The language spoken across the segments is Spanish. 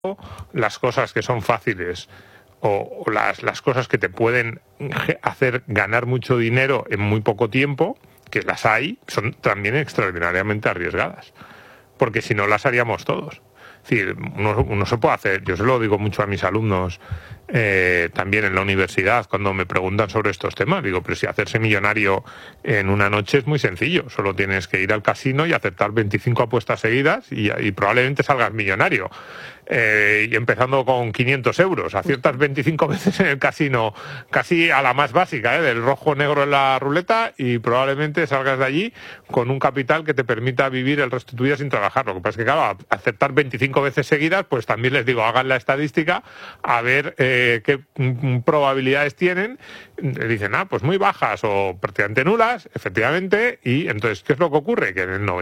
las cosas que son fáciles o las cosas que te pueden hacer ganar mucho dinero en muy poco tiempo, que las hay, son también extraordinariamente arriesgadas, porque si no las haríamos todos. Es decir, uno se puede hacer, yo se lo digo mucho a mis alumnos también en la universidad cuando me preguntan sobre estos temas, digo, pero si hacerse millonario en una noche es muy sencillo, solo tienes que ir al casino y aceptar 25 apuestas seguidas y probablemente salgas millonario. Y empezando con 500 euros, aciertas 25 veces en el casino, casi a la más básica, del rojo negro en la ruleta, y probablemente salgas de allí con un capital que te permita vivir el resto de tu vida sin trabajar. Lo que pasa es que, claro, aceptar 25 veces seguidas, pues también les digo, hagan la estadística a ver qué probabilidades tienen. Dicen, pues muy bajas o prácticamente nulas, efectivamente, y entonces, ¿qué es lo que ocurre? Que en el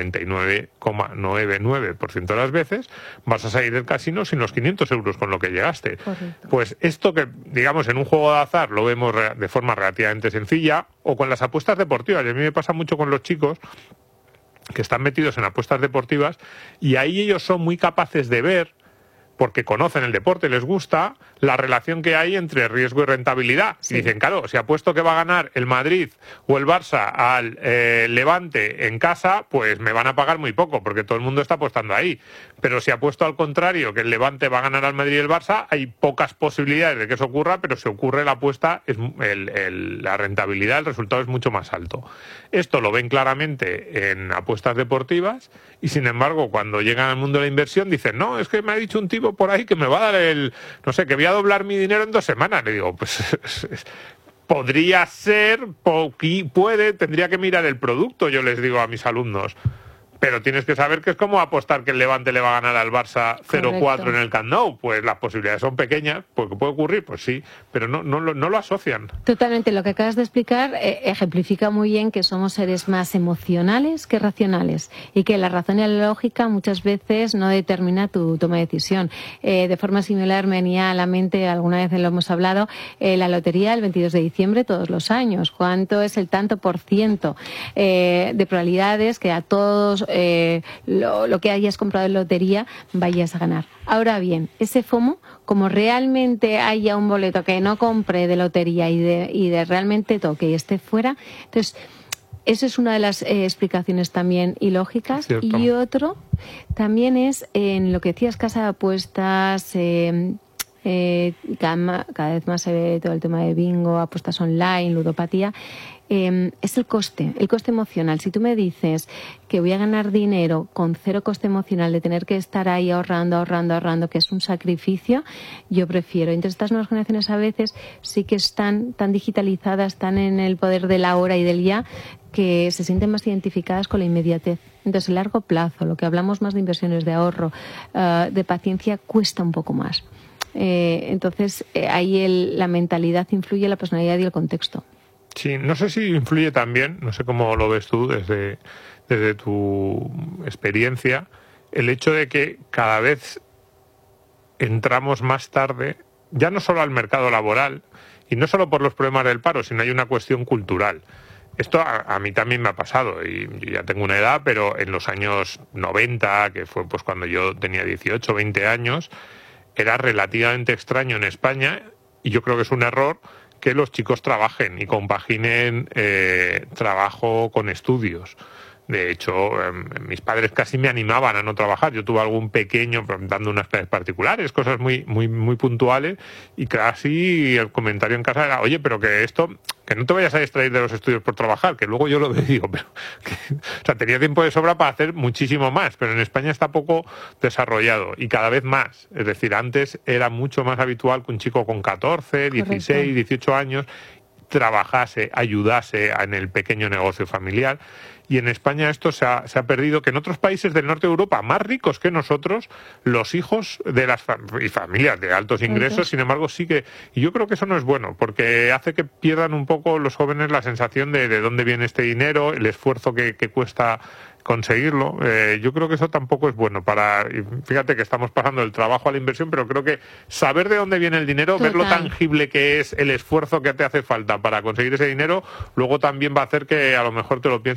99,99% de las veces vas a salir del casino sin los 500 euros con lo que llegaste. Correcto. Pues esto que, digamos, en un juego de azar lo vemos de forma relativamente sencilla, o con las apuestas deportivas. Y a mí me pasa mucho con los chicos que están metidos en apuestas deportivas y ahí ellos son muy capaces de ver, porque conocen el deporte, les gusta, la relación que hay entre riesgo y rentabilidad. Sí. Y dicen, claro, si apuesto que va a ganar el Madrid o el Barça al Levante en casa, pues me van a pagar muy poco, porque todo el mundo está apostando ahí. Pero si apuesto al contrario, que el Levante va a ganar al Madrid y el Barça, hay pocas posibilidades de que eso ocurra, pero si ocurre la apuesta, la rentabilidad, el resultado es mucho más alto. Esto lo ven claramente en apuestas deportivas y, sin embargo, cuando llegan al mundo de la inversión dicen, no, es que me ha dicho un tipo por ahí que me va a dar no sé, que voy a doblar mi dinero en 2 semanas. Le digo, pues podría ser, tendría que mirar el producto, yo les digo a mis alumnos. Pero tienes que saber que es como apostar que el Levante le va a ganar al Barça 0-4 en el Camp Nou. Pues las posibilidades son pequeñas, porque puede ocurrir, pues sí, pero no lo asocian. Totalmente, lo que acabas de explicar ejemplifica muy bien que somos seres más emocionales que racionales y que la razón y la lógica muchas veces no determina tu toma de decisión. De forma similar me venía a la mente, alguna vez lo hemos hablado, la lotería el 22 de diciembre todos los años. ¿Cuánto es el tanto por ciento de probabilidades que a todos lo que hayas comprado en lotería vayas a ganar? Ahora bien, ese FOMO, como realmente haya un boleto que no compre de lotería y de realmente toque y esté fuera, entonces eso es una de las explicaciones también ilógicas. Y otro también es en lo que decías, casa de apuestas, cada vez más se ve todo el tema de bingo, apuestas online, ludopatía. Es el coste emocional. Si tú me dices que voy a ganar dinero con cero coste emocional de tener que estar ahí ahorrando, que es un sacrificio, yo prefiero. Entonces estas nuevas generaciones a veces sí que están tan digitalizadas, están en el poder de la hora y del ya, que se sienten más identificadas con la inmediatez. Entonces, a largo plazo, lo que hablamos más de inversiones, de ahorro, de paciencia, cuesta un poco más. Entonces, ahí la mentalidad influye, la personalidad y el contexto. Sí, no sé si influye también, no sé cómo lo ves tú desde tu experiencia, el hecho de que cada vez entramos más tarde, ya no solo al mercado laboral, y no solo por los problemas del paro, sino hay una cuestión cultural. Esto a mí también me ha pasado, y yo ya tengo una edad, pero en los años 90, que fue pues cuando yo tenía 18, 20 años, era relativamente extraño en España, y yo creo que es un error que los chicos trabajen y compaginen trabajo con estudios. De hecho, mis padres casi me animaban a no trabajar. Yo tuve algún pequeño dando unas clases particulares, cosas muy puntuales, y casi el comentario en casa era, oye, pero que no te vayas a distraer de los estudios por trabajar, que luego yo lo digo, pero o sea, tenía tiempo de sobra para hacer muchísimo más, pero en España está poco desarrollado y cada vez más. Es decir, antes era mucho más habitual que un chico con 14, 16, 18 años trabajase, ayudase en el pequeño negocio familiar. Y en España esto se ha perdido, que en otros países del norte de Europa, más ricos que nosotros, los hijos de las familias de altos ingresos, sin embargo, sí que... Y yo creo que eso no es bueno, porque hace que pierdan un poco los jóvenes la sensación de dónde viene este dinero, el esfuerzo que cuesta conseguirlo. Yo creo que eso tampoco es bueno fíjate que estamos pasando del trabajo a la inversión, pero creo que saber de dónde viene el dinero, ver lo tangible que es el esfuerzo que te hace falta para conseguir ese dinero, luego también va a hacer que a lo mejor te lo pienses 2 veces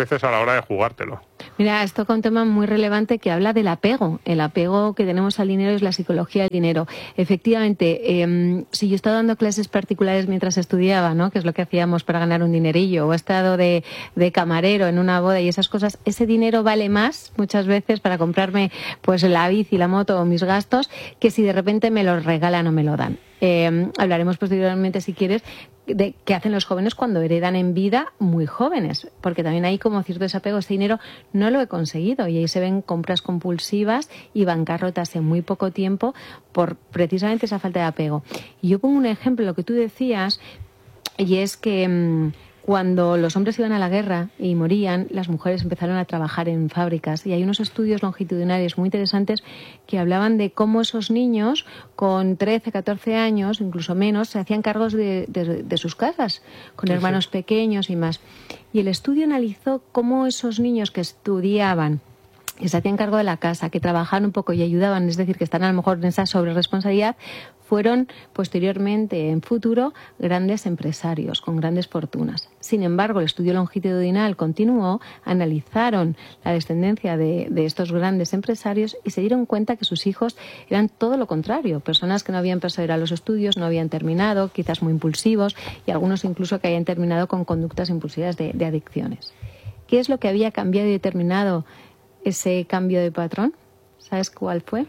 veces a la hora de jugártelo. Mira, esto es un tema muy relevante que habla del apego. El apego que tenemos al dinero es la psicología del dinero. Efectivamente, si yo he estado dando clases particulares mientras estudiaba, ¿no?, que es lo que hacíamos para ganar un dinerillo, o he estado de camarero en una boda y esas cosas, ese dinero vale más muchas veces para comprarme pues la bici, la moto o mis gastos, que si de repente me lo regalan o me lo dan. Hablaremos posteriormente, si quieres, de qué hacen los jóvenes cuando heredan en vida muy jóvenes, porque también hay como cierto desapego. Este dinero no lo he conseguido, y ahí se ven compras compulsivas y bancarrotas en muy poco tiempo por precisamente esa falta de apego. Y yo pongo un ejemplo, lo que tú decías, y es que cuando los hombres iban a la guerra y morían, las mujeres empezaron a trabajar en fábricas, y hay unos estudios longitudinales muy interesantes que hablaban de cómo esos niños con 13, 14 años, incluso menos, se hacían cargos de sus casas, con hermanos pequeños y más. Y el estudio analizó cómo esos niños que estudiaban, que se hacían cargo de la casa, que trabajaban un poco y ayudaban, es decir, que están a lo mejor en esa sobreresponsabilidad, fueron posteriormente, en futuro, grandes empresarios con grandes fortunas. Sin embargo, el estudio longitudinal continuó, analizaron la descendencia de estos grandes empresarios y se dieron cuenta que sus hijos eran todo lo contrario, personas que no habían perseverado los estudios, no habían terminado, quizás muy impulsivos, y algunos incluso que habían terminado con conductas impulsivas de adicciones. ¿Qué es lo que había cambiado y determinado ese cambio de patrón? ¿Sabes cuál fue?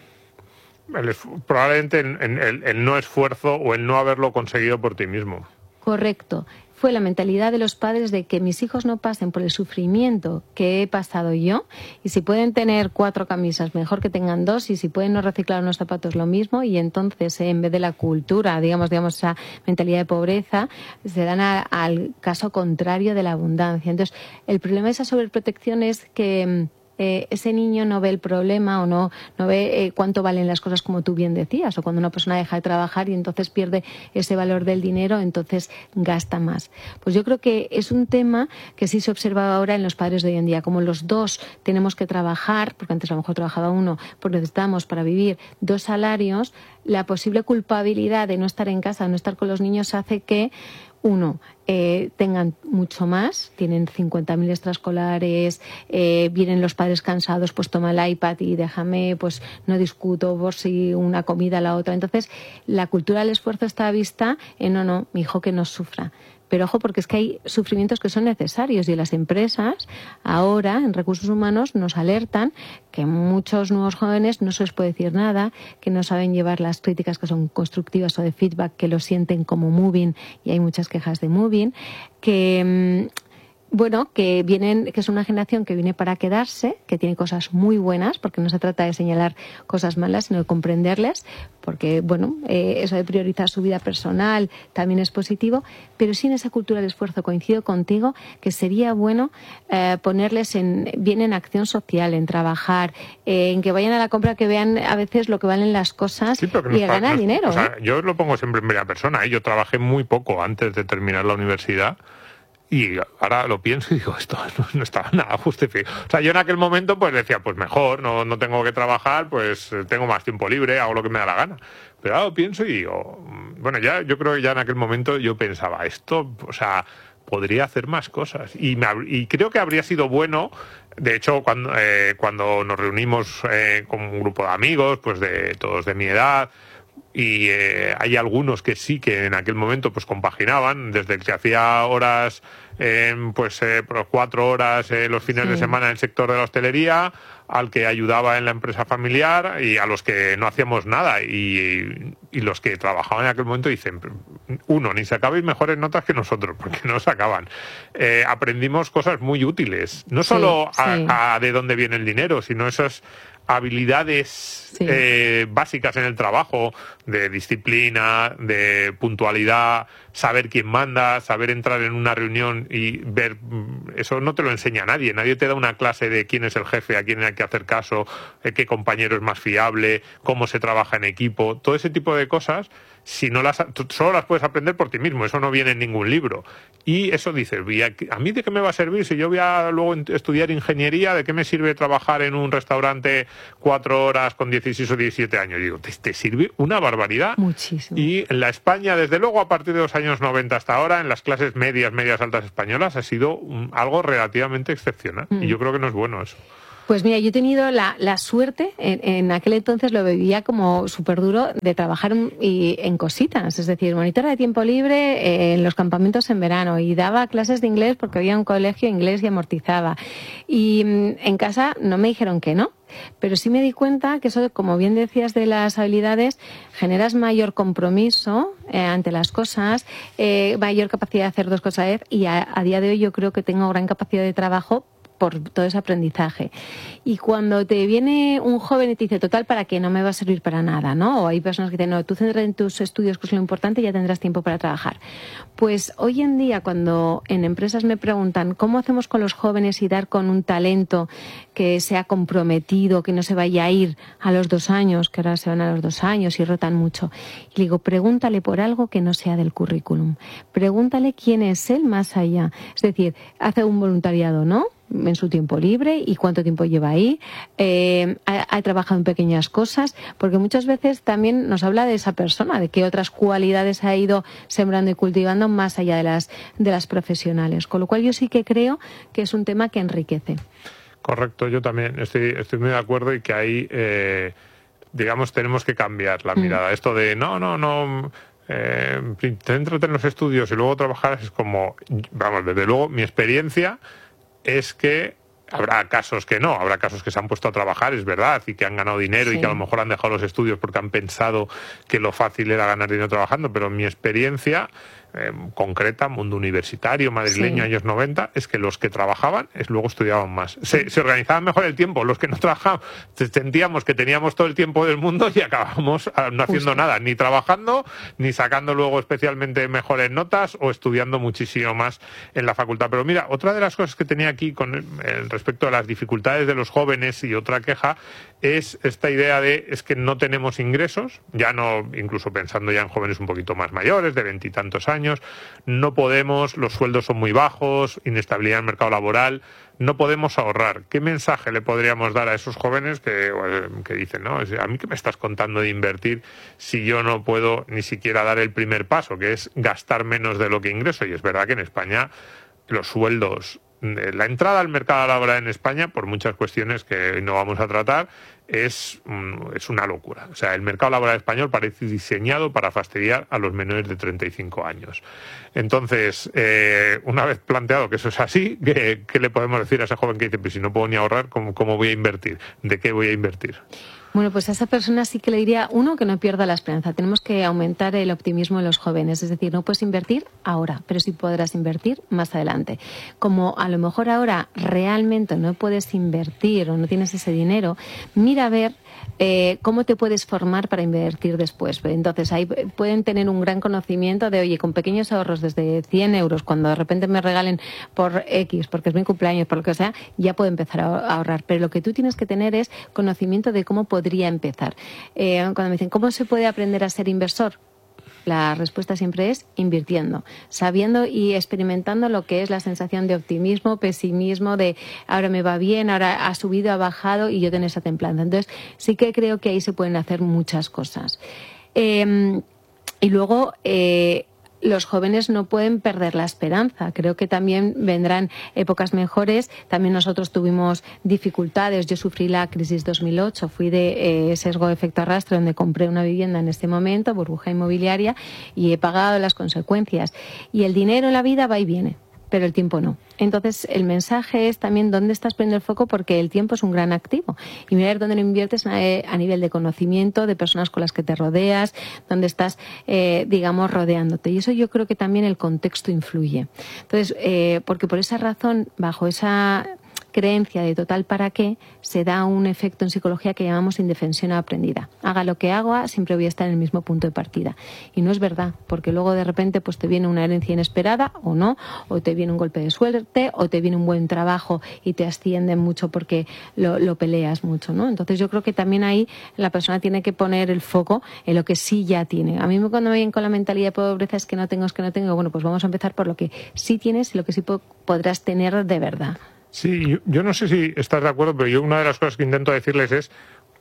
Probablemente el no esfuerzo o el no haberlo conseguido por ti mismo. Correcto. Fue la mentalidad de los padres de que mis hijos no pasen por el sufrimiento que he pasado yo, y si pueden tener 4 camisas, mejor que tengan 2, y si pueden no reciclar unos zapatos, lo mismo. Y entonces, en vez de la cultura, digamos esa mentalidad de pobreza, se dan al caso contrario de la abundancia. Entonces, el problema de esa sobreprotección es que ese niño no ve el problema, o no ve cuánto valen las cosas, como tú bien decías, o cuando una persona deja de trabajar y entonces pierde ese valor del dinero, entonces gasta más. Pues yo creo que es un tema que sí se observa ahora en los padres de hoy en día. Como los dos tenemos que trabajar, porque antes a lo mejor trabajaba uno, porque necesitamos para vivir 2 salarios, la posible culpabilidad de no estar en casa, de no estar con los niños, hace que uno, tengan mucho más, tienen 50.000 extraescolares, vienen los padres cansados, pues toma el iPad y déjame, pues no discuto por si una comida a la otra. Entonces, la cultura del esfuerzo está a vista en no, mi hijo que no sufra. Pero ojo, porque es que hay sufrimientos que son necesarios, y las empresas ahora, en recursos humanos, nos alertan que muchos nuevos jóvenes no se les puede decir nada, que no saben llevar las críticas que son constructivas o de feedback, que lo sienten como moving, y hay muchas quejas de moving, que que es una generación que viene para quedarse, que tiene cosas muy buenas, porque no se trata de señalar cosas malas, sino de comprenderlas, porque eso de priorizar su vida personal también es positivo, pero sin esa cultura del esfuerzo. Coincido contigo que sería bueno ponerles bien en acción social, en trabajar, en que vayan a la compra, que vean a veces lo que valen las cosas, y ganar dinero. O sea, yo lo pongo siempre en primera persona, Yo trabajé muy poco antes de terminar la universidad, y ahora lo pienso y digo, esto no estaba nada justificado. O sea, yo en aquel momento pues decía, pues mejor, no tengo que trabajar, pues tengo más tiempo libre, hago lo que me da la gana. Pero ahora lo pienso y digo, yo creo que ya en aquel momento yo pensaba, esto, podría hacer más cosas. Y creo que habría sido bueno. De hecho, cuando nos reunimos con un grupo de amigos, pues de todos de mi edad, y hay algunos que sí, que en aquel momento pues compaginaban, desde el que hacía horas, 4 horas los fines de semana en el sector de la hostelería, al que ayudaba en la empresa familiar, y a los que no hacíamos nada, y los que trabajaban en aquel momento dicen, ni sacabais mejores notas que nosotros, porque no sacaban. Aprendimos cosas muy útiles, no solo a de dónde viene el dinero, sino esas habilidades básicas en el trabajo, de disciplina, de puntualidad, saber quién manda, saber entrar en una reunión y ver. Eso no te lo enseña nadie te da una clase de quién es el jefe, a quién hay que hacer caso, qué compañero es más fiable, cómo se trabaja en equipo. Todo ese tipo de cosas, si no solo las puedes aprender por ti mismo, eso no viene en ningún libro. Y eso dices, ¿a mí de qué me va a servir si yo voy a luego estudiar ingeniería? ¿De qué me sirve trabajar en un restaurante 4 horas con 16 o 17 años? Y digo, te sirve una barbaridad. Muchísimo. Y en la España, desde luego, a partir de los años 90 hasta ahora, en las clases medias altas españolas, ha sido algo relativamente excepcional. Y yo creo que no es bueno eso. Pues mira, yo he tenido la suerte, en aquel entonces lo vivía como súper duro, de trabajar en cositas, es decir, monitora de tiempo libre en los campamentos en verano, y daba clases de inglés porque había un colegio inglés y amortizaba. Y en casa no me dijeron que no, pero sí me di cuenta que eso, como bien decías, de las habilidades, generas mayor compromiso ante las cosas, mayor capacidad de hacer dos cosas a la vez, y a día de hoy yo creo que tengo gran capacidad de trabajo por todo ese aprendizaje. Y cuando te viene un joven y te dice, total, ¿para qué? No me va a servir para nada, ¿no? O hay personas que dicen, no, tú céntrate en tus estudios, que es lo importante, y ya tendrás tiempo para trabajar. Pues hoy en día, cuando en empresas me preguntan, ¿cómo hacemos con los jóvenes y dar con un talento que sea comprometido, que no se vaya a ir a los 2 años, que ahora se van a los 2 años y rotan mucho? Y le digo, pregúntale por algo que no sea del currículum. Pregúntale quién es él más allá. Es decir, hace un voluntariado, ¿no?, en su tiempo libre, y cuánto tiempo lleva ahí, ha trabajado en pequeñas cosas, porque muchas veces también nos habla de esa persona, de qué otras cualidades ha ido sembrando y cultivando más allá de las profesionales, con lo cual yo sí que creo que es un tema que enriquece. Correcto, yo también estoy muy de acuerdo, y que ahí digamos tenemos que cambiar la mirada. Esto de céntrate en los estudios y luego trabajar, es como, vamos, desde luego mi experiencia es que habrá casos que no, habrá casos que se han puesto a trabajar, es verdad, y que han ganado dinero, sí, y que a lo mejor han dejado los estudios porque han pensado que lo fácil era ganar dinero trabajando, pero mi experiencia concreta, mundo universitario, madrileño, sí, años 90, es que los que trabajaban luego estudiaban más. Se organizaban mejor el tiempo. Los que no trabajaban, sentíamos que teníamos todo el tiempo del mundo y acabamos no haciendo nada, ni trabajando, ni sacando luego especialmente mejores notas, o estudiando muchísimo más en la facultad. Pero mira, otra de las cosas que tenía aquí con respecto a las dificultades de los jóvenes, y otra queja, es esta idea es que no tenemos ingresos, ya no, incluso pensando ya en jóvenes un poquito más mayores, de 20 y tantos años, no podemos, los sueldos son muy bajos, inestabilidad en el mercado laboral, no podemos ahorrar. ¿Qué mensaje le podríamos dar a esos jóvenes que dicen, no, a mí qué me estás contando de invertir si yo no puedo ni siquiera dar el primer paso, que es gastar menos de lo que ingreso? Y es verdad que en España los sueldos, la entrada al mercado laboral en España, por muchas cuestiones que hoy no vamos a tratar, es una locura. O sea, el mercado laboral español parece diseñado para fastidiar a los menores de 35 años. Entonces, una vez planteado que eso es así, ¿qué le podemos decir a ese joven que dice, pues si no puedo ni ahorrar, ¿cómo voy a invertir? ¿De qué voy a invertir? Bueno, pues a esa persona sí que le diría, uno, que no pierda la esperanza. Tenemos que aumentar el optimismo en los jóvenes. Es decir, no puedes invertir ahora, pero sí podrás invertir más adelante. Como a lo mejor ahora realmente no puedes invertir o no tienes ese dinero, mira a ver cómo te puedes formar para invertir después. Entonces, ahí pueden tener un gran conocimiento de, oye, con pequeños ahorros desde 100 euros, cuando de repente me regalen por X, porque es mi cumpleaños, por lo que sea, ya puedo empezar a ahorrar. Pero lo que tú tienes que tener es conocimiento de cómo podría empezar. Cuando me dicen, ¿cómo se puede aprender a ser inversor? La respuesta siempre es invirtiendo, sabiendo y experimentando lo que es la sensación de optimismo, pesimismo, de ahora me va bien, ahora ha subido, ha bajado, y yo tengo esa templanza. Entonces, sí que creo que ahí se pueden hacer muchas cosas. Y luego, los jóvenes no pueden perder la esperanza. Creo que también vendrán épocas mejores. También nosotros tuvimos dificultades. Yo sufrí la crisis 2008. Fui de sesgo de efecto arrastre, donde compré una vivienda en este momento, burbuja inmobiliaria, y he pagado las consecuencias. Y el dinero en la vida va y viene, pero el tiempo no. Entonces, el mensaje es también dónde estás poniendo el foco, porque el tiempo es un gran activo. Y mirar dónde lo inviertes a nivel de conocimiento, de personas con las que te rodeas, dónde estás, digamos, rodeándote. Y eso yo creo que también el contexto influye. Entonces, porque por esa razón, bajo esa creencia de total para qué, se da un efecto en psicología que llamamos indefensión aprendida. Haga lo que haga, siempre voy a estar en el mismo punto de partida. Y no es verdad, porque luego de repente pues te viene una herencia inesperada o no, o te viene un golpe de suerte, o te viene un buen trabajo y te ascienden mucho porque lo peleas mucho, ¿no? Entonces yo creo que también ahí la persona tiene que poner el foco en lo que sí ya tiene. A mí cuando me vienen con la mentalidad de pobreza es que no tengo, bueno, pues vamos a empezar por lo que sí tienes y lo que sí podrás tener de verdad. Sí, yo no sé si estás de acuerdo, pero yo una de las cosas que intento decirles es,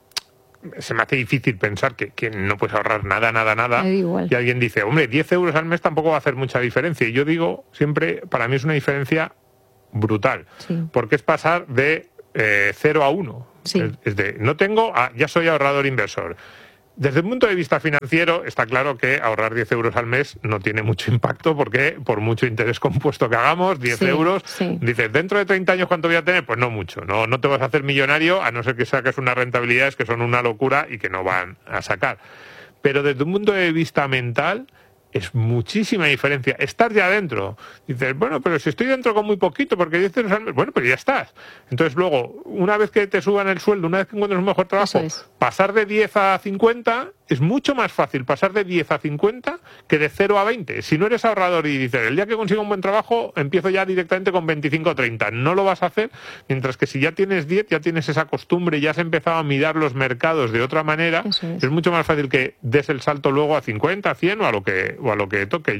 se me hace difícil pensar que no puedes ahorrar nada. Y alguien dice, hombre, 10 euros al mes tampoco va a hacer mucha diferencia. Y yo digo siempre, para mí es una diferencia brutal, porque es pasar de 0 a 1. Sí. Es de, no tengo, ya soy ahorrador inversor. Desde el punto de vista financiero, está claro que ahorrar 10 euros al mes no tiene mucho impacto, porque por mucho interés compuesto que hagamos, 10 euros, dices, ¿dentro de 30 años cuánto voy a tener? Pues no mucho, no te vas a hacer millonario, a no ser que saques unas rentabilidades que son una locura y que no van a sacar. Pero desde un punto de vista mental, es muchísima diferencia. Estar ya dentro. Dices, bueno, pero si estoy dentro con muy poquito, porque 10 euros al mes, bueno, pues ya estás. Entonces luego, una vez que te suban el sueldo, una vez que encuentres un mejor trabajo, pasar de 10 a 50 es mucho más fácil pasar de 10 a 50 que de 0 a 20. Si no eres ahorrador y dices, el día que consiga un buen trabajo, empiezo ya directamente con 25 o 30. No lo vas a hacer, mientras que si ya tienes 10, ya tienes esa costumbre, ya has empezado a mirar los mercados de otra manera, es mucho más fácil que des el salto luego a 50, a 100 o a lo que toque.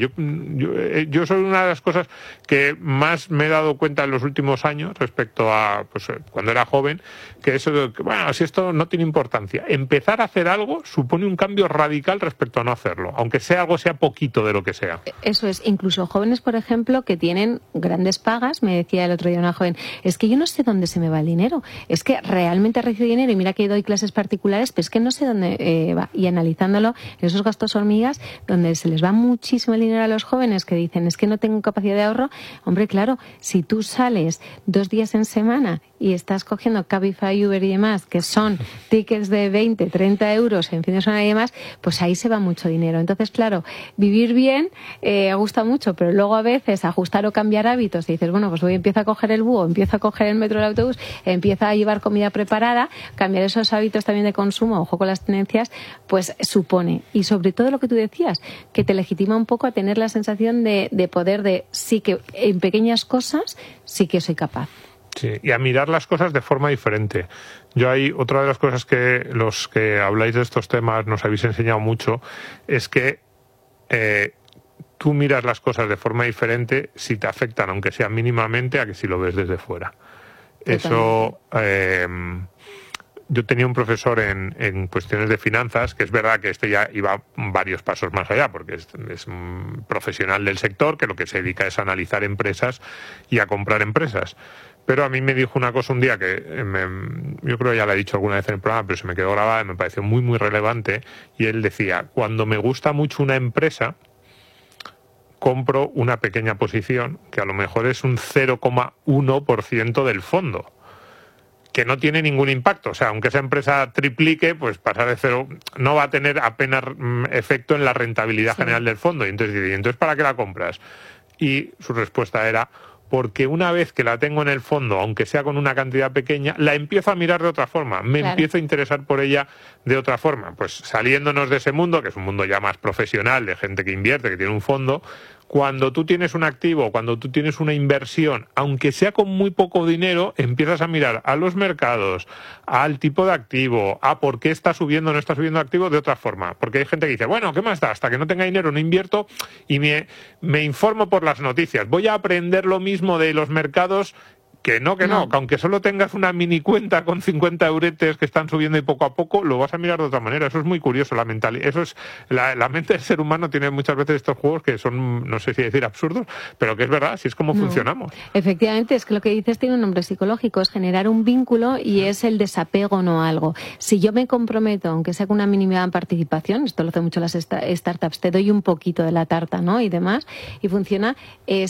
Yo soy una de las cosas que más me he dado cuenta en los últimos años respecto a pues, cuando era joven, que eso de que, bueno, si esto no tiene importancia. Empezar a hacer algo supone un cambio radical respecto a no hacerlo, aunque sea poquito de lo que sea. Eso es, incluso jóvenes, por ejemplo, que tienen grandes pagas, me decía el otro día una joven, es que yo no sé dónde se me va el dinero, es que realmente recibo dinero y mira que doy clases particulares, pero es que no sé dónde va. Y analizándolo, en esos gastos hormigas, donde se les va muchísimo el dinero a los jóvenes que dicen, es que no tengo capacidad de ahorro, hombre, claro, si tú sales 2 días en semana y estás cogiendo Cabify, Uber y demás, que son tickets de 20, 30 euros en fin de semana y demás, pues ahí se va mucho dinero. Entonces, claro, vivir bien gusta mucho, pero luego a veces ajustar o cambiar hábitos y dices, bueno, pues empiezo a coger el búho, empiezo a coger el metro, el autobús, empiezo a llevar comida preparada, cambiar esos hábitos también de consumo, ojo con las tendencias, pues supone, y sobre todo lo que tú decías, que te legitima un poco a tener la sensación de poder de sí que en pequeñas cosas sí que soy capaz. Sí, y a mirar las cosas de forma diferente. Yo hay otra de las cosas que los que habláis de estos temas nos habéis enseñado mucho, es que tú miras las cosas de forma diferente si te afectan, aunque sea mínimamente, a que si lo ves desde fuera. Eso, yo tenía un profesor en cuestiones de finanzas, que es verdad que este ya iba varios pasos más allá, porque es un profesional del sector que lo que se dedica es a analizar empresas y a comprar empresas. Pero a mí me dijo una cosa un día que yo creo que ya la he dicho alguna vez en el programa, pero se me quedó grabada y me pareció muy, muy relevante. Y él decía, cuando me gusta mucho una empresa, compro una pequeña posición, que a lo mejor es un 0,1% del fondo, que no tiene ningún impacto. O sea, aunque esa empresa triplique, pues pasar de 0 no va a tener apenas efecto en la rentabilidad general del fondo. Y entonces, ¿para qué la compras? Y su respuesta era, porque una vez que la tengo en el fondo, aunque sea con una cantidad pequeña, la empiezo a mirar de otra forma, empiezo a interesar por ella de otra forma. Pues saliéndonos de ese mundo, que es un mundo ya más profesional, de gente que invierte, que tiene un fondo, cuando tú tienes un activo, cuando tú tienes una inversión, aunque sea con muy poco dinero, empiezas a mirar a los mercados, al tipo de activo, a por qué está subiendo o no está subiendo activo de otra forma. Porque hay gente que dice, bueno, ¿qué más da? Hasta que no tenga dinero no invierto y me informo por las noticias. Voy a aprender lo mismo de los mercados. Que aunque solo tengas una mini cuenta con 50 euretes que están subiendo y poco a poco, lo vas a mirar de otra manera. Eso es muy curioso, la mentalidad. Eso es, la mente del ser humano tiene muchas veces estos juegos que son, no sé si decir absurdos, pero que es verdad, si es como funcionamos. Efectivamente, es que lo que dices tiene un nombre psicológico, es generar un vínculo y es el desapego no a algo. Si yo me comprometo, aunque sea con una mínima participación, esto lo hacen mucho las startups, te doy un poquito de la tarta, ¿no? Y demás, y funciona, es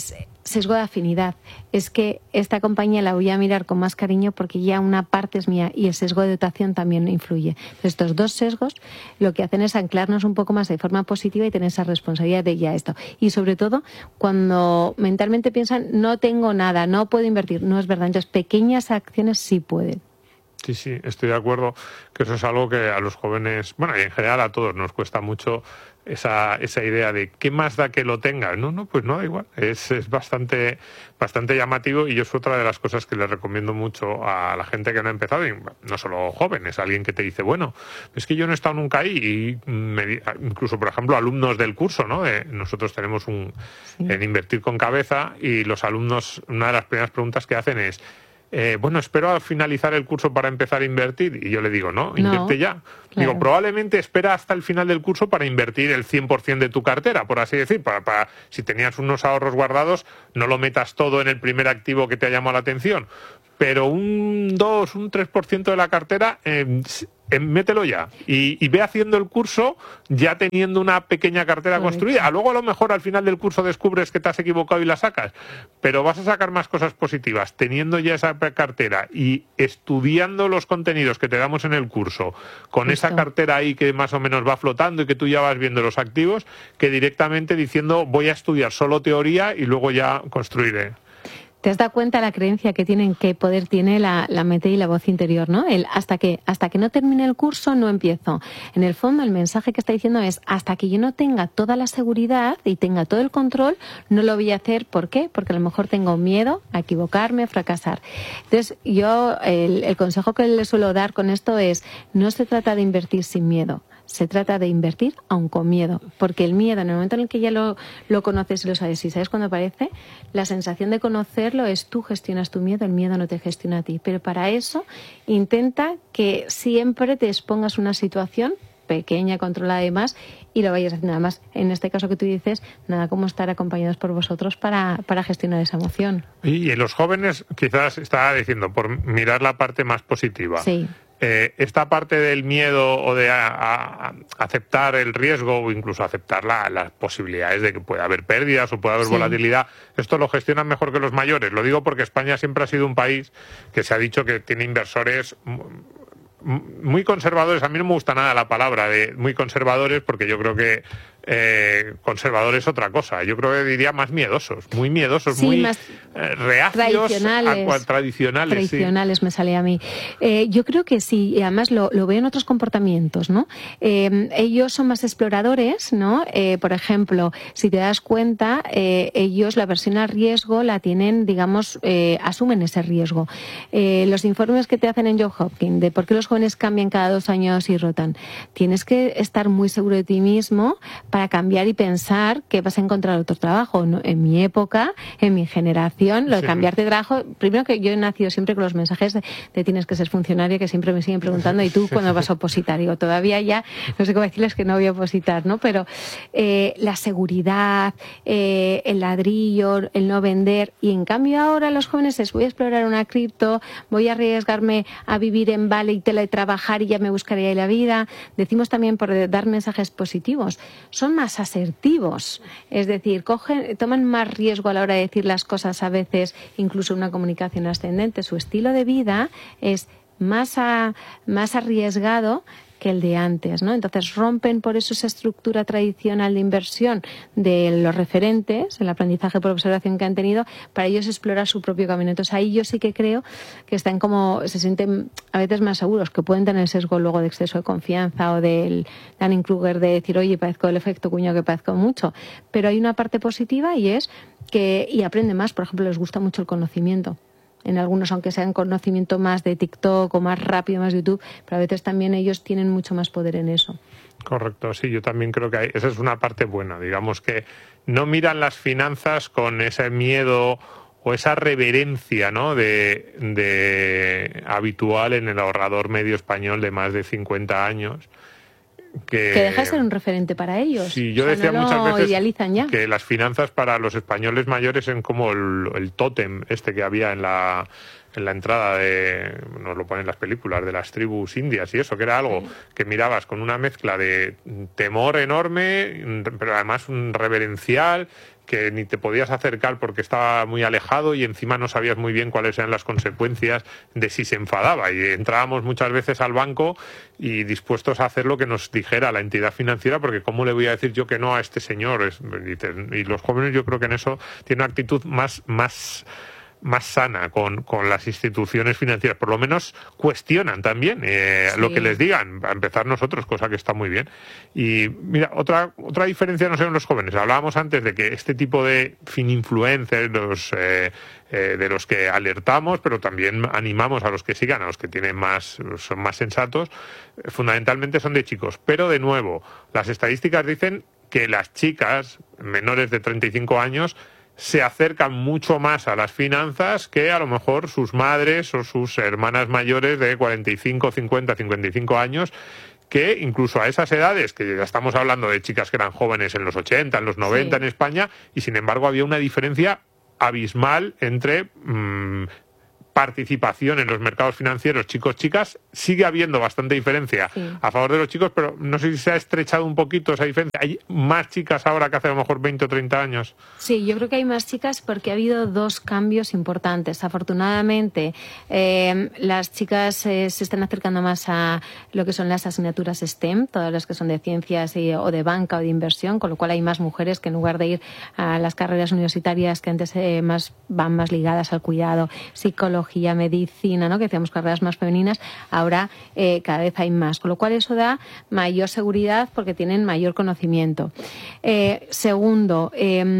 sesgo de afinidad. Es que esta compañía la voy a mirar con más cariño porque ya una parte es mía y el sesgo de dotación también influye. Entonces, estos dos sesgos lo que hacen es anclarnos un poco más de forma positiva y tener esa responsabilidad de ya esto. Y sobre todo, cuando mentalmente piensan, no tengo nada, no puedo invertir. No es verdad. Entonces, pequeñas acciones sí pueden. Sí, sí, estoy de acuerdo que eso es algo que a los jóvenes, bueno, y en general a todos nos cuesta mucho esa idea de ¿qué más da que lo tengas? No, pues no da igual. Es bastante llamativo y es otra de las cosas que les recomiendo mucho a la gente que no ha empezado, y no solo jóvenes, alguien que te dice, bueno, es que yo no he estado nunca ahí, y incluso, por ejemplo, alumnos del curso, ¿no? Nosotros tenemos en Invertir con Cabeza, y los alumnos, una de las primeras preguntas que hacen es, bueno, espero a finalizar el curso para empezar a invertir. Y yo le digo, no, invierte ya. Claro. Digo, probablemente espera hasta el final del curso para invertir el 100% de tu cartera, por así decir. Para si tenías unos ahorros guardados, no lo metas todo en el primer activo que te ha llamado la atención. Pero un 2, un 3% de la cartera, mételo ya. Y ve haciendo el curso ya teniendo una pequeña cartera construida. Luego, a lo mejor, al final del curso descubres que te has equivocado y la sacas. Pero vas a sacar más cosas positivas teniendo ya esa cartera y estudiando los contenidos que te damos en el curso con esa cartera ahí que más o menos va flotando y que tú ya vas viendo los activos, que directamente diciendo voy a estudiar solo teoría y luego ya construiré. ¿Te has dado cuenta la creencia que tienen, qué poder tiene la mente y la voz interior, ¿no? El hasta que no termine el curso no empiezo. En el fondo, el mensaje que está diciendo es hasta que yo no tenga toda la seguridad y tenga todo el control, no lo voy a hacer. ¿Por qué? Porque a lo mejor tengo miedo a equivocarme, a fracasar. Entonces, yo el consejo que les suelo dar con esto es, no se trata de invertir sin miedo. Se trata de invertir aun con miedo, porque el miedo, en el momento en el que ya lo conoces y lo sabes, y sabes cuándo aparece, la sensación de conocerlo es tú gestionas tu miedo, el miedo no te gestiona a ti. Pero para eso, intenta que siempre te expongas a una situación pequeña, controlada y más, y lo vayas haciendo. Además, en este caso que tú dices, nada como estar acompañados por vosotros para gestionar esa emoción. Y en los jóvenes, quizás estaba diciendo, por mirar la parte más positiva. Sí. Esta parte del miedo o de aceptar el riesgo o incluso aceptar las posibilidades de que pueda haber pérdidas o pueda haber volatilidad, esto lo gestionan mejor que los mayores. Lo digo porque España siempre ha sido un país que se ha dicho que tiene inversores muy conservadores. A mí no me gusta nada la palabra de muy conservadores, porque yo creo que conservador es otra cosa. Yo creo que diría más miedosos, muy más reacios, tradicionales me sale a mí. Yo creo que sí, y además lo veo en otros comportamientos, ¿no? Ellos son más exploradores, ¿no? Por ejemplo, si te das cuenta, ellos la versión al riesgo la tienen, digamos, asumen ese riesgo. Los informes que te hacen en Johns Hopkins de por qué los jóvenes cambian cada 2 años y rotan, tienes que estar muy seguro de ti mismo para cambiar y pensar que vas a encontrar otro trabajo. ¿No? En mi época, en mi generación, lo de cambiarte de trabajo, primero que yo he nacido siempre con los mensajes de tienes que ser funcionario, que siempre me siguen preguntando, ¿y tú cuándo vas a opositar? Digo, todavía ya, no sé cómo decirles que no voy a opositar, ¿no? Pero la seguridad, el ladrillo, el no vender, y en cambio ahora los jóvenes es voy a explorar una cripto, voy a arriesgarme a vivir en Bali y teletrabajar y ya me buscaré ahí la vida. Decimos también por dar mensajes positivos. Son más asertivos, es decir, toman más riesgo a la hora de decir las cosas a veces, incluso una comunicación ascendente. Su estilo de vida es más arriesgado que el de antes, ¿no? Entonces rompen por eso esa estructura tradicional de inversión de los referentes, el aprendizaje por observación que han tenido, para ellos explorar su propio camino. Entonces ahí yo sí que creo que se sienten a veces más seguros, que pueden tener sesgo luego de exceso de confianza o del Dunning-Kruger de decir, oye, parezco el efecto cuñado que parezco mucho. Pero hay una parte positiva y es que aprenden más. Por ejemplo, les gusta mucho el conocimiento. En algunos, aunque sean conocimiento más de TikTok o más rápido, más de YouTube, pero a veces también ellos tienen mucho más poder en eso. Correcto, sí, yo también creo que esa es una parte buena. Digamos que no miran las finanzas con ese miedo o esa reverencia, ¿no? de habitual en el ahorrador medio español de más de 50 años. Que deja de ser un referente para ellos. Sí, yo decía muchas veces que las finanzas para los españoles mayores son como el tótem que había en la en la entrada nos lo ponen las películas, de las tribus indias y eso, que era algo que mirabas con una mezcla de temor enorme, pero además un reverencial, que ni te podías acercar porque estaba muy alejado y encima no sabías muy bien cuáles eran las consecuencias de si se enfadaba. Y entrábamos muchas veces al banco y dispuestos a hacer lo que nos dijera la entidad financiera, porque ¿cómo le voy a decir yo que no a este señor? Y los jóvenes, yo creo que en eso tienen una actitud más sana con las instituciones financieras, por lo menos cuestionan también lo que les digan, a empezar nosotros, cosa que está muy bien. Y mira, otra diferencia, no sé, en los jóvenes, hablábamos antes de que este tipo de influencers, de los que alertamos, pero también animamos a los que sigan, a los que son más sensatos, fundamentalmente son de chicos, pero de nuevo, las estadísticas dicen que las chicas menores de 35 años se acercan mucho más a las finanzas que a lo mejor sus madres o sus hermanas mayores de 45, 50, 55 años, que incluso a esas edades, que ya estamos hablando de chicas que eran jóvenes en los 80, en los 90 en España, y sin embargo había una diferencia abismal entre participación en los mercados financieros chicos-chicas. Sigue habiendo bastante diferencia a favor de los chicos, pero no sé si se ha estrechado un poquito esa diferencia. ¿Hay más chicas ahora que hace a lo mejor 20 o 30 años? Sí, yo creo que hay más chicas porque ha habido dos cambios importantes. Afortunadamente, las chicas se están acercando más a lo que son las asignaturas STEM, todas las que son de ciencias o de banca o de inversión, con lo cual hay más mujeres que en lugar de ir a las carreras universitarias que antes van más ligadas al cuidado, psicología, medicina, ¿no? Que decíamos carreras más femeninas, ahora cada vez hay más, con lo cual eso da mayor seguridad porque tienen mayor conocimiento. Segundo,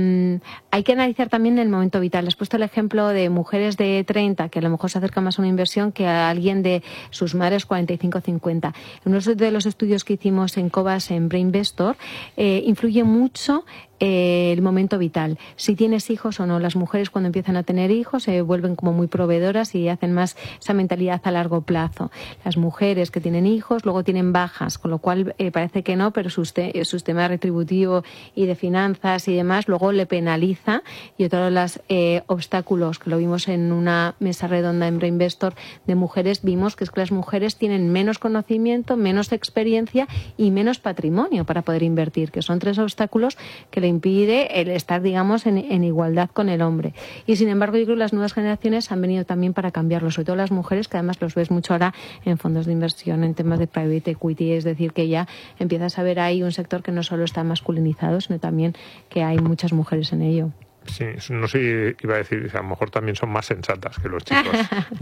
hay que analizar también el momento vital. Has puesto el ejemplo de mujeres de 30 que a lo mejor se acercan más a una inversión que a alguien de sus madres 45 o 50. En uno de los estudios que hicimos en Cobas, en Brainvestor, influye mucho el momento vital, si tienes hijos o no. Las mujeres cuando empiezan a tener hijos se vuelven como muy proveedoras y hacen más esa mentalidad a largo plazo. Las mujeres que tienen hijos luego tienen bajas, con lo cual parece que no, pero su sistema retributivo y de finanzas y demás luego le penaliza. Y otro de los obstáculos que lo vimos en una mesa redonda en Brainvestor de mujeres, vimos que es que las mujeres tienen menos conocimiento, menos experiencia y menos patrimonio para poder invertir, que son tres obstáculos que le impide el estar, digamos, en igualdad con el hombre. Y sin embargo, yo creo que las nuevas generaciones han venido también para cambiarlo, sobre todo las mujeres, que además los ves mucho ahora en fondos de inversión, en temas de private equity, es decir, que ya empiezas a ver ahí un sector que no solo está masculinizado, sino también que hay muchas mujeres en ello. Sí, no sé, iba a decir, a lo mejor también son más sensatas que los chicos.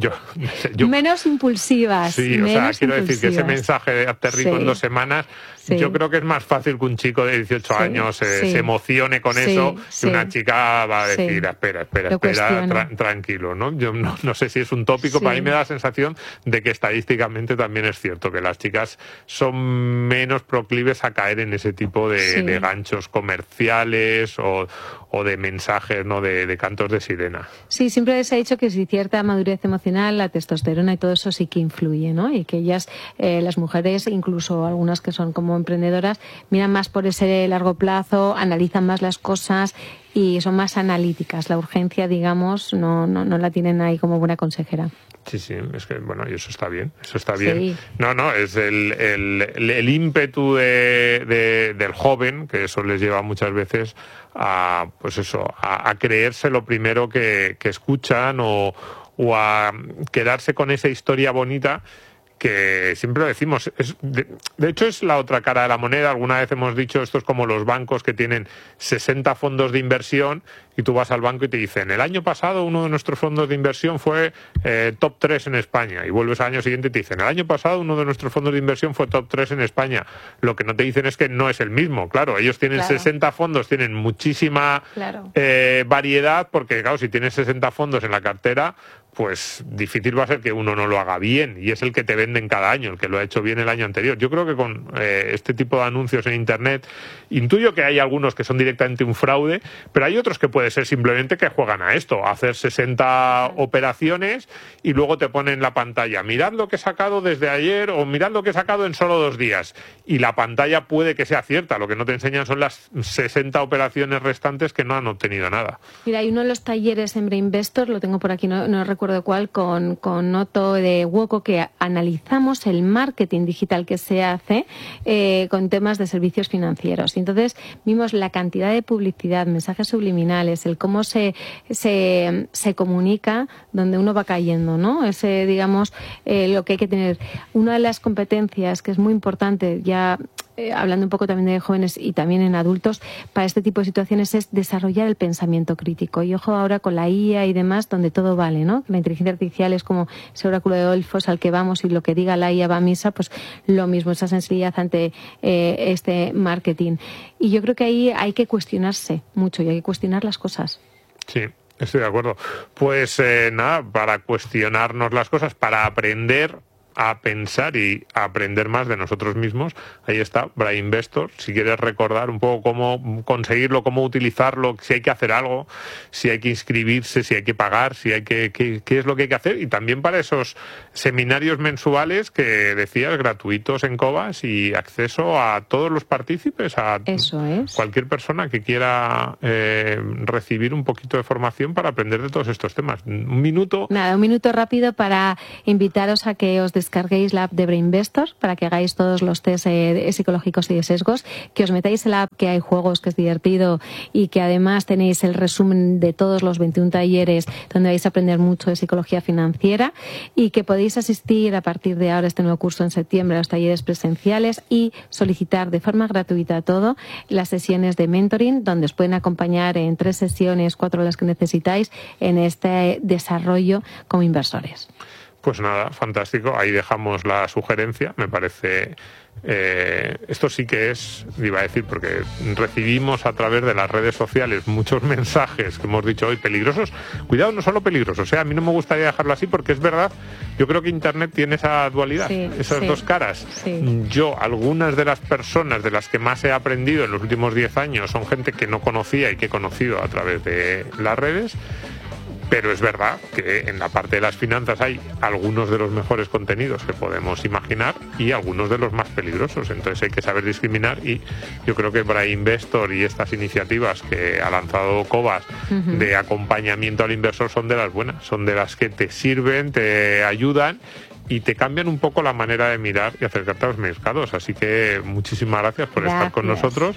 Yo menos impulsivas. Sí, menos o sea, quiero decir que ese mensaje de hazte rico en 2 semanas, yo creo que es más fácil que un chico de 18 años se emocione con eso, que una chica va a decir, espera, tranquilo, ¿no? Yo no sé si es un tópico, pero a mí me da la sensación de que estadísticamente también es cierto, que las chicas son menos proclives a caer en ese tipo de ganchos comerciales o de mensajes, ¿no? De cantos de sirena. Sí, siempre se ha dicho que si cierta madurez emocional, la testosterona y todo eso sí que influye, ¿no? Y que ellas, las mujeres, incluso algunas que son como emprendedoras, miran más por ese largo plazo, analizan más las cosas y son más analíticas. La urgencia, digamos, no la tienen ahí como buena consejera. Sí, es que, bueno, y eso está bien. No, es el ímpetu del joven, que eso les lleva muchas veces a creerse lo primero que escuchan o a quedarse con esa historia bonita, que siempre lo decimos, de hecho es la otra cara de la moneda. Alguna vez hemos dicho, esto es como los bancos que tienen 60 fondos de inversión y tú vas al banco y te dicen, el año pasado uno de nuestros fondos de inversión fue top 3 en España, y vuelves al año siguiente y te dicen, el año pasado uno de nuestros fondos de inversión fue top 3 en España. Lo que no te dicen es que no es el mismo, claro, ellos tienen 60 fondos, tienen muchísima variedad, porque claro, si tienes 60 fondos en la cartera, pues difícil va a ser que uno no lo haga bien, y es el que te venden cada año, el que lo ha hecho bien el año anterior. Yo creo que con este tipo de anuncios en Internet, intuyo que hay algunos que son directamente un fraude, pero hay otros que pueden puede ser simplemente que juegan a esto, a hacer 60 operaciones y luego te ponen en la pantalla, mirad lo que he sacado desde ayer o mirad lo que he sacado en solo 2 días. Y la pantalla puede que sea cierta, lo que no te enseñan son las 60 operaciones restantes que no han obtenido nada. Mira, hay uno de los talleres en Brainvestor, lo tengo por aquí, no recuerdo cuál, con Otto de Woco, que analizamos el marketing digital que se hace con temas de servicios financieros. Y entonces vimos la cantidad de publicidad, mensajes subliminales, el cómo se comunica, donde uno va cayendo, ¿no? Ese, digamos, lo que hay que tener. Una de las competencias que es muy importante, ya hablando un poco también de jóvenes y también en adultos, para este tipo de situaciones es desarrollar el pensamiento crítico. Y ojo ahora con la IA y demás, donde todo vale, ¿no? La inteligencia artificial es como ese oráculo de Delfos al que vamos y lo que diga la IA va a misa, pues lo mismo, esa sensibilidad ante este marketing. Y yo creo que ahí hay que cuestionarse mucho y hay que cuestionar las cosas. Sí. Estoy de acuerdo. Pues nada, para cuestionarnos las cosas, para aprender a pensar y a aprender más de nosotros mismos, ahí está Brainvestor. Si quieres recordar un poco cómo conseguirlo, cómo utilizarlo, si hay que hacer algo, si hay que inscribirse, si hay que pagar, si hay qué es lo que hay que hacer, y también para esos seminarios mensuales que decías, gratuitos en Cobas y acceso a todos los partícipes, a cualquier persona que quiera recibir un poquito de formación para aprender de todos estos temas. Un minuto rápido para invitaros a que os descarguéis la app de Brainvestor para que hagáis todos los test psicológicos y de sesgos, que os metáis en la app, que hay juegos, que es divertido y que además tenéis el resumen de todos los 21 talleres donde vais a aprender mucho de psicología financiera, y que podéis asistir a partir de ahora, este nuevo curso en septiembre, a los talleres presenciales y solicitar de forma gratuita todo las sesiones de mentoring, donde os pueden acompañar en 3 sesiones, 4 las que necesitáis en este desarrollo como inversores. Pues nada, fantástico. Ahí dejamos la sugerencia. Me parece... esto sí que es, iba a decir, porque recibimos a través de las redes sociales muchos mensajes que hemos dicho hoy peligrosos. Cuidado, no solo peligrosos. A mí no me gustaría dejarlo así porque es verdad. Yo creo que Internet tiene esa dualidad, esas dos caras. Sí. Yo, algunas de las personas de las que más he aprendido en los últimos 10 años son gente que no conocía y que he conocido a través de las redes. Pero es verdad que en la parte de las finanzas hay algunos de los mejores contenidos que podemos imaginar y algunos de los más peligrosos. Entonces hay que saber discriminar, y yo creo que Brainvestor y estas iniciativas que ha lanzado Cobas de acompañamiento al inversor son de las buenas, son de las que te sirven, te ayudan y te cambian un poco la manera de mirar y acercarte a los mercados. Así que muchísimas gracias por estar con nosotros.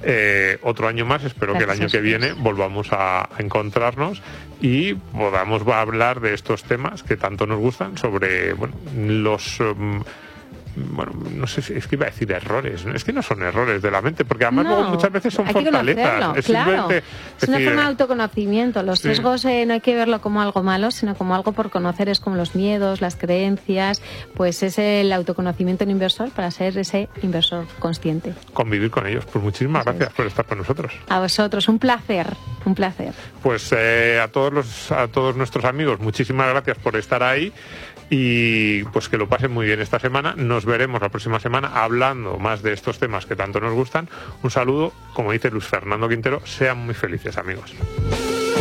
Otro año más, espero que el año que viene volvamos a encontrarnos y podamos hablar de estos temas que tanto nos gustan, sobre los... no sé si es que iba a decir errores, es que no son errores de la mente, porque además luego muchas veces son fortalezas. Es una forma de autoconocimiento. Los sesgos no hay que verlo como algo malo, sino como algo por conocer. Es como los miedos, las creencias, pues es el autoconocimiento en inversor para ser ese inversor consciente. Convivir con ellos. Pues muchísimas gracias por estar con nosotros. A vosotros, un placer. Pues a todos nuestros amigos, muchísimas gracias por estar ahí. Y pues que lo pasen muy bien esta semana. Nos veremos la próxima semana hablando más de estos temas que tanto nos gustan. Un saludo, como dice Luis Fernando Quintero, sean muy felices, amigos.